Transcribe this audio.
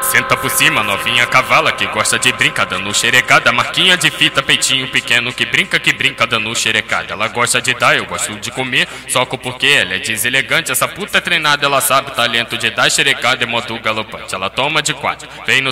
Senta por cima, novinha cavala que gosta de brincar dando xerecada. Marquinha de fita, peitinho pequeno que brinca dando xerecada. Ela gosta de dar, eu gosto de comer, soco porque ela é deselegante. Essa puta é treinada, ela sabe o talento de dar xerecada em modo galopante. Ela toma de quatro, vem no